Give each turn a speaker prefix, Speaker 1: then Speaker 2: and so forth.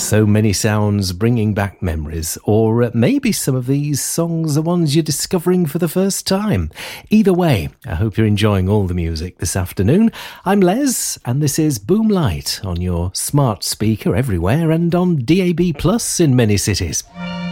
Speaker 1: So many sounds bringing back memories, or maybe some of these songs are ones you're discovering for the first time. Either way, I hope you're enjoying all the music this afternoon. I'm Les, and this is Boom Light on your smart speaker everywhere and on DAB Plus in many cities.